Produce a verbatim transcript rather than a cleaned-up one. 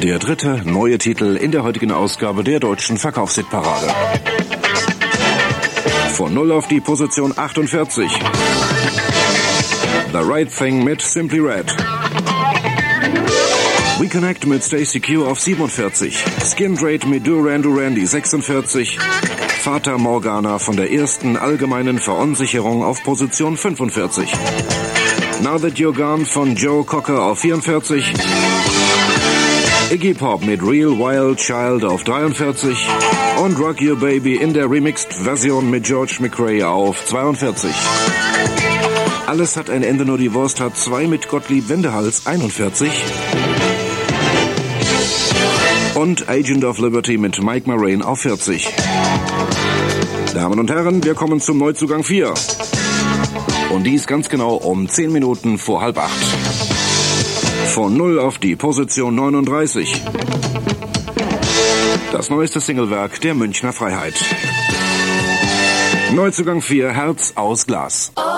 Der dritte neue Titel in der heutigen Ausgabe der deutschen Verkaufshitparade. Von null auf die Position achtundvierzig. The Right Thing mit Simply Red. We Connect mit Stacey Q auf siebenundvierzig. Skindrate mit Duran Duran die sechsundvierzig. Fata Morgana von der ersten allgemeinen Verunsicherung auf Position fünfundvierzig. Now That You're Gone von Joe Cocker auf vierundvierzig. Iggy Pop mit Real Wild Child auf dreiundvierzig und Rock Your Baby in der Remixed-Version mit George McRae auf zweiundvierzig. Alles hat ein Ende, nur die Wurst hat zwei mit Gottlieb Wendehals einundvierzig. Und Agent of Liberty mit Mike Moraine auf vierzig. Damen und Herren, wir kommen zum Neuzugang vier. Und dies ganz genau um zehn Minuten vor halb acht. Von null auf die Position neununddreißig. Das neueste Singlewerk der Münchner Freiheit. Neuzugang vier, Herz aus Glas.